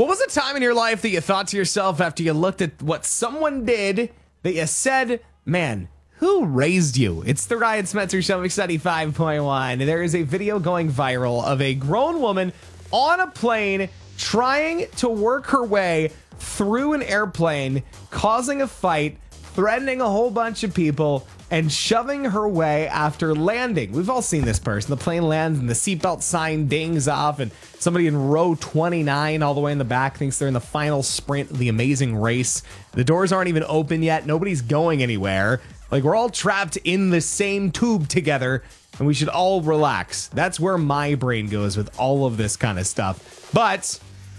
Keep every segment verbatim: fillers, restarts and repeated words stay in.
What was a time in your life that you thought to yourself after you looked at what someone did that you said, man, who raised you? It's the Ryan Smetzer Show, Mix ninety-five point one. There is a video going viral of a grown woman on a plane trying to work her way through an airplane, causing a fight, threatening a whole bunch of people, and shoving her way after landing. We've all seen this person. The plane lands and the seatbelt sign dings off, and somebody in row twenty-nine all the way in the back thinks they're in the final sprint of the amazing race. The doors aren't even open yet. Nobody's going anywhere. Like, we're all trapped in the same tube together, and we should all relax. That's where my brain goes with all of this kind of stuff. But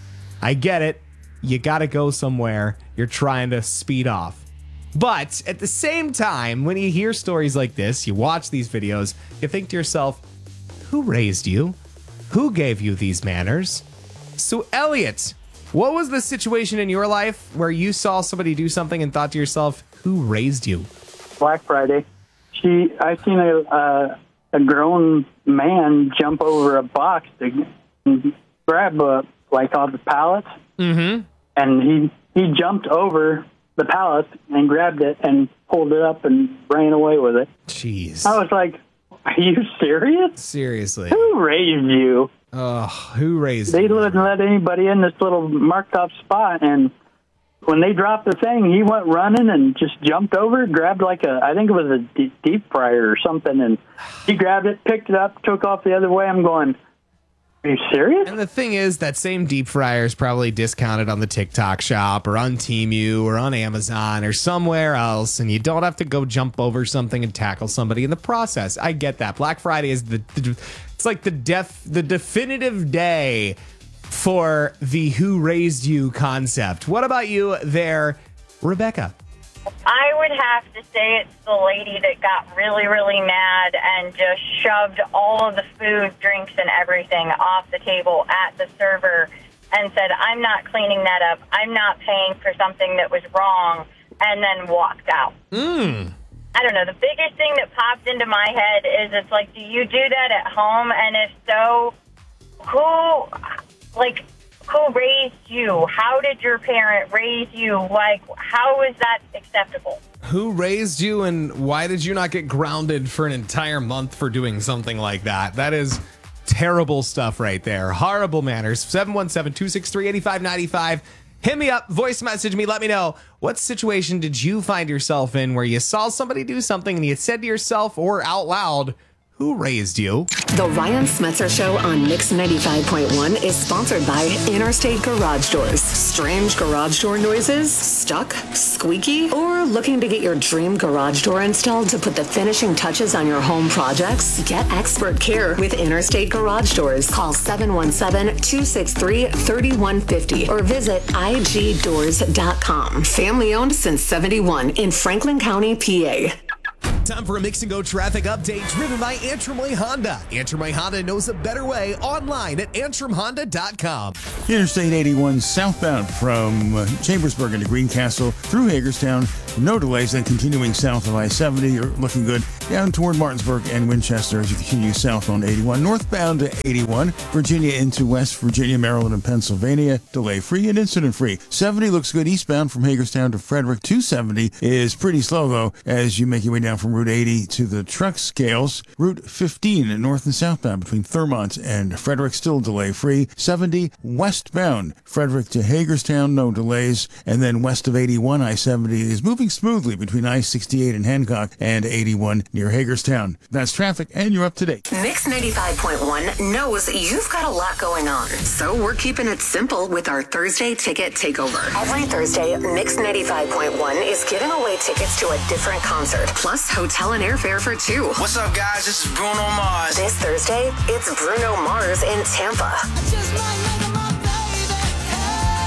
I get it. You got to go somewhere. You're trying to speed off. But at the same time, when you hear stories like this, you watch these videos, you think to yourself, who raised you? Who gave you these manners? So, Elliot, what was the situation in your life where you saw somebody do something and thought to yourself, who raised you? Black Friday. She, I seen a uh, a grown man jump over a box to grab a, like all the pallets, Mm-hmm. and he he jumped over the pallet and grabbed it and pulled it up and ran away with it. Jeez. I was like, are you serious? Seriously. Who raised you? Oh, who raised They you? wouldn't let anybody in this little marked off spot, and when they dropped the thing, he went running and just jumped over, grabbed like a, I think it was a deep, deep fryer or something, and he grabbed it, picked it up, took off the other way. I'm going, are you serious? And the thing is, that same deep fryer is probably discounted on the TikTok shop or on Temu or on Amazon or somewhere else, and you don't have to go jump over something and tackle somebody in the process. I get that. Black Friday is the, the it's like the def the definitive day for the who raised you concept. What about you there, Rebecca? I would have to say it's the lady that got really, really mad and just shoved all of the food, drinks, and everything off the table at the server and said, I'm not cleaning that up. I'm not paying for something that was wrong, and then walked out. Mm. I don't know. The biggest thing that popped into my head is it's like, do you do that at home? And if so, who, like, who raised you? How did your parent raise you? Like, how is that acceptable? Who raised you, and why did you not get grounded for an entire month for doing something like that? That is terrible stuff right there. Horrible manners. seven one seven, two six three, eight five nine five. Hit me up, voice message me, let me know, what situation did you find yourself in where you saw somebody do something and you said to yourself or out loud, who raised you? The Ryan Smetzer Show on Mix ninety-five point one is sponsored by Interstate Garage Doors. Strange garage door noises? Stuck? Squeaky? Or looking to get your dream garage door installed to put the finishing touches on your home projects? Get expert care with Interstate Garage Doors. Call seven one seven, two six three, three one five zero or visit I G doors dot com. Family owned since seventy-one in Franklin County, P A. Time for a Mix and Go traffic update driven by Antrim Way Honda. Antrim Way Honda knows a better way online at antrim honda dot com. Interstate eighty-one southbound from uh, Chambersburg into Greencastle through Hagerstown. No delays, then continuing south of I seventy. You're looking good down toward Martinsburg and Winchester as you continue south on eighty-one. Northbound to eighty-one, Virginia into West Virginia, Maryland, and Pennsylvania. Delay-free and incident-free. seventy looks good eastbound from Hagerstown to Frederick. two seventy is pretty slow, though, as you make your way down from Route eighty to the truck scales. Route fifteen north and southbound between Thurmont and Frederick, still delay-free. seventy westbound, Frederick to Hagerstown, no delays. And then west of eighty-one, I seventy is moving smoothly between I sixty-eight and Hancock and eighty-one near Hagerstown. That's traffic, and you're up to date. Mix ninety-five point one knows you've got a lot going on, so we're keeping it simple with our Thursday Ticket Takeover. Every Thursday, Mix ninety-five point one is giving away tickets to a different concert, plus hotel and airfare for two. What's up, guys? This is Bruno Mars. This Thursday, it's Bruno Mars in Tampa.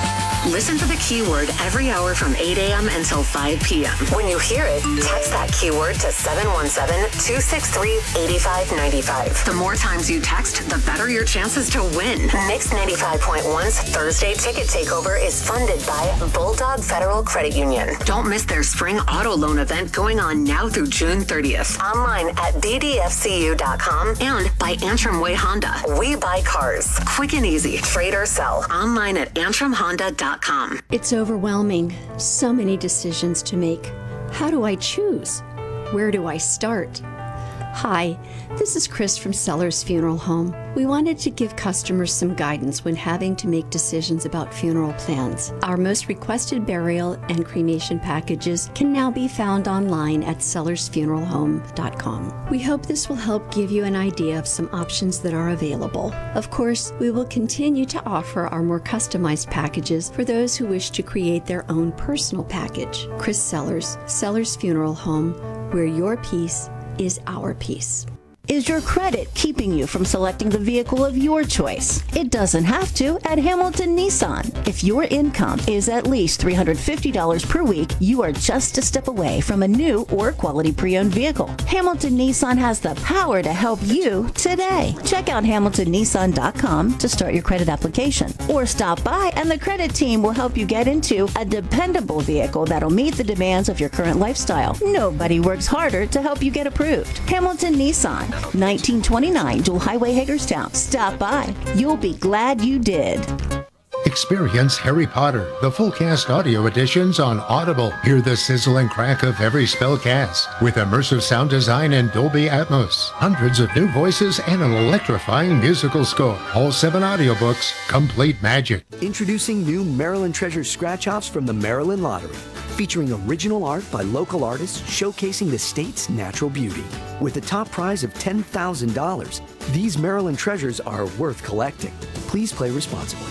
Listen for the keyword every hour from eight a.m. until five p.m. When you hear it, text that keyword to seven one seven, two six three, eight five nine five. The more times you text, the better your chances to win. Mix ninety-five point one's Thursday Ticket Takeover is funded by Bulldog Federal Credit Union. Don't miss their spring auto loan event going on now through June thirtieth. Online at b d f c u dot com and by Antrim Way Honda. We buy cars. Quick and easy. Trade or sell. Online at antrim honda dot com. It's overwhelming. So many decisions to make. How do I choose? Where do I start? Hi, this is Chris from Sellers Funeral Home. We wanted to give customers some guidance when having to make decisions about funeral plans. Our most requested burial and cremation packages can now be found online at sellers funeral home dot com. We hope this will help give you an idea of some options that are available. Of course, we will continue to offer our more customized packages for those who wish to create their own personal package. Chris Sellers, Sellers Funeral Home, where your peace is our peace. Is your credit keeping you from selecting the vehicle of your choice? It doesn't have to at Hamilton Nissan. If your income is at least three hundred fifty dollars per week, you are just a step away from a new or quality pre-owned vehicle. Hamilton Nissan has the power to help you today. Check out hamilton nissan dot com to start your credit application, or stop by and the credit team will help you get into a dependable vehicle that'll meet the demands of your current lifestyle. Nobody works harder to help you get approved. Hamilton Nissan, nineteen twenty-nine Dual Highway, Hagerstown. Stop by. You'll be glad you did. Experience Harry Potter, the full cast audio editions on Audible. Hear the sizzle and crack of every spell cast with immersive sound design and Dolby Atmos. Hundreds of new voices and an electrifying musical score. All seven audiobooks, complete magic. Introducing new Maryland Treasure scratch-offs from the Maryland Lottery, featuring original art by local artists showcasing the state's natural beauty. With a top prize of ten thousand dollars, these Maryland treasures are worth collecting. Please play responsibly.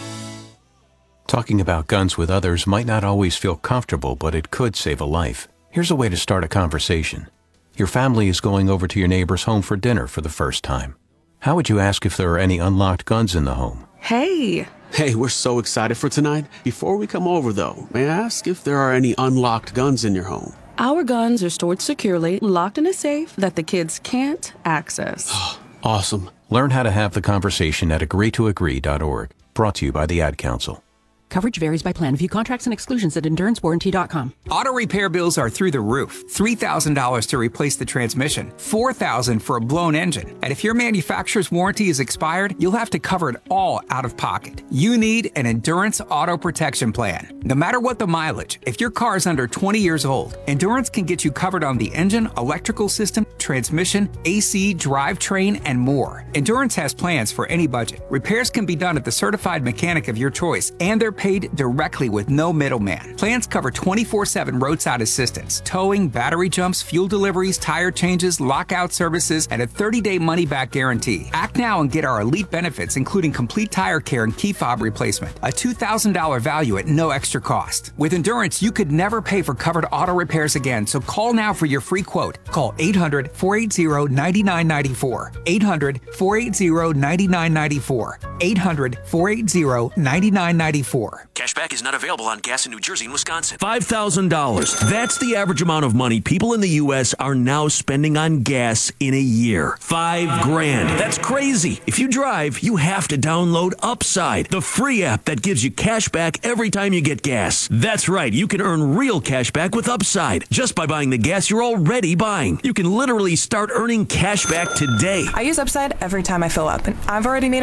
Talking about guns with others might not always feel comfortable, but it could save a life. Here's a way to start a conversation. Your family is going over to your neighbor's home for dinner for the first time. How would you ask if there are any unlocked guns in the home? Hey! Hey, we're so excited for tonight. Before we come over, though, may I ask if there are any unlocked guns in your home? Our guns are stored securely, locked in a safe that the kids can't access. Awesome. Learn how to have the conversation at agree to agree dot org. Brought to you by the Ad Council. Coverage varies by plan. View contracts and exclusions at endurance warranty dot com. Auto repair bills are through the roof. three thousand dollars to replace the transmission, four thousand dollars for a blown engine. And if your manufacturer's warranty is expired, you'll have to cover it all out of pocket. You need an Endurance Auto Protection Plan. No matter what the mileage, if your car is under twenty years old, Endurance can get you covered on the engine, electrical system, transmission, A C, drivetrain, and more. Endurance has plans for any budget. Repairs can be done at the certified mechanic of your choice, and they're paid directly with no middleman. Plans cover twenty-four seven roadside assistance, towing, battery jumps, fuel deliveries, tire changes, lockout services, and a thirty-day money-back guarantee. Act now and get our elite benefits, including complete tire care and key fob replacement. A two thousand dollars value at no extra cost. With Endurance, you could never pay for covered auto repairs again, so call now for your free quote. Call eight hundred, four eight zero, nine nine nine four. eight hundred, four eight zero, nine nine nine four. eight hundred, four eight zero, nine nine nine four. Cashback is not available on gas in New Jersey and Wisconsin. five thousand dollars. That's the average amount of money people in the U S are now spending on gas in a year. Five grand. That's crazy. If you drive, you have to download Upside, the free app that gives you cash back every time you get gas. That's right. You can earn real cash back with Upside just by buying the gas you're already buying. You can literally start earning cash back today. I use Upside every time I fill up, and I've already made